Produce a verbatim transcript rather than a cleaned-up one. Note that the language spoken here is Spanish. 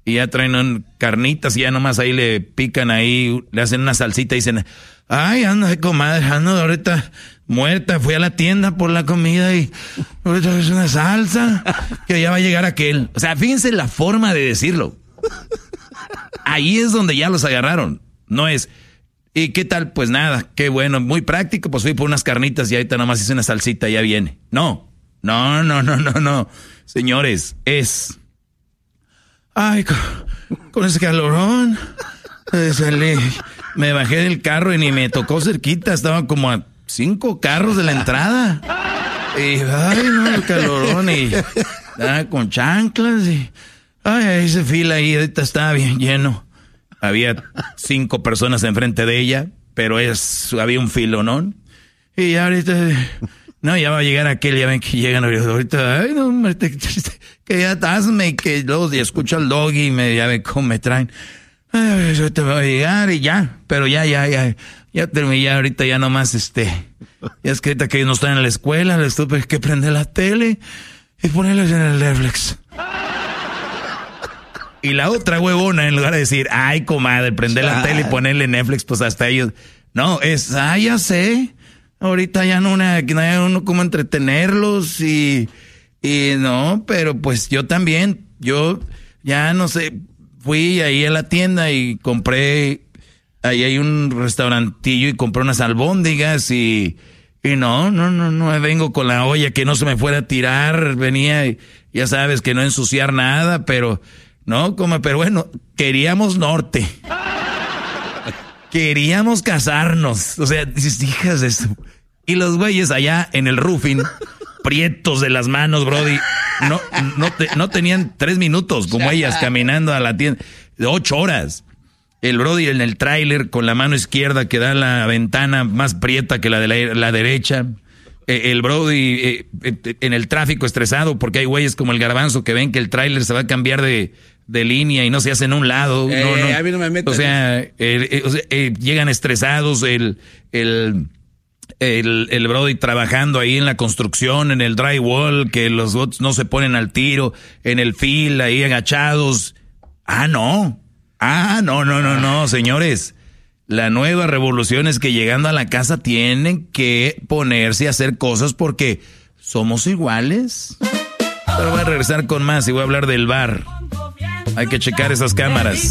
y ya traen un, carnitas y ya nomás ahí le pican ahí, le hacen una salsita y dicen, ay, anda, comadre, ando ahorita muerta, fui a la tienda por la comida y ahorita es una salsa, que ya va a llegar aquel. O sea, fíjense la forma de decirlo. Ahí es donde ya los agarraron. No es, ¿y qué tal? Pues nada, qué bueno, muy práctico, pues fui por unas carnitas y ahorita nomás hice una salsita y ya viene. No, no, no, no, no, no. Señores, es... Ay, con, con ese calorón, eh, salí, me bajé del carro y ni me tocó cerquita, estaba como a cinco carros de la entrada. Y, ay, no, el calorón, y ah, con chanclas, y, ay, ahí hice fila ahí, ahorita estaba bien lleno. Había cinco personas enfrente de ella, pero es, había un filonón. Y ya ahorita... No, ya va a llegar aquel, ya ven que llegan ahorita, ay, no, hombre, te, te, que ya hazme, que luego escucho al doggy y me, ya ven cómo me traen. Ay, yo te voy a llegar y ya, pero ya, ya, ya, ya terminé, ya ahorita ya nomás, este, ya es que ahorita que no están en la escuela, les tuve que prender la tele y ponerles en el Netflix. Y la otra huevona, en lugar de decir, ay, comadre, prender la tele y ponerle Netflix, pues hasta ellos, no, es, ay, ya sé. Ahorita ya no, una, no hay uno como entretenerlos y, y no, pero pues yo también, yo ya no sé, fui ahí a la tienda y compré, ahí hay un restaurantillo y compré unas albóndigas y, y no, no, no, no, vengo con la olla que no se me fuera a tirar, venía y ya sabes que no ensuciar nada, pero no, como, pero bueno, queríamos norte. Queríamos casarnos. O sea, dices, hijas de eso. Y los güeyes allá en el roofing, prietos de las manos, brody, no, no, te, no tenían tres minutos como ellas caminando a la tienda. Ocho horas. El brody en el tráiler con la mano izquierda que da la ventana más prieta que la de la, la derecha. Eh, el brody eh, eh, en el tráfico estresado porque hay güeyes como el Garbanzo que ven que el tráiler se va a cambiar de... de línea y no se hacen a un lado. Eh, no, no. A mí no me metan. O sea, eh, eh, o sea eh, llegan estresados, el, el, el, el brody trabajando ahí en la construcción, en el drywall, que los bots no se ponen al tiro, en el fil, ahí agachados. Ah, no. Ah, no, no, no, no, señores. La nueva revolución es que llegando a la casa tienen que ponerse a hacer cosas porque somos iguales. Pero voy a regresar con más y voy a hablar del bar. Hay que checar esas cámaras.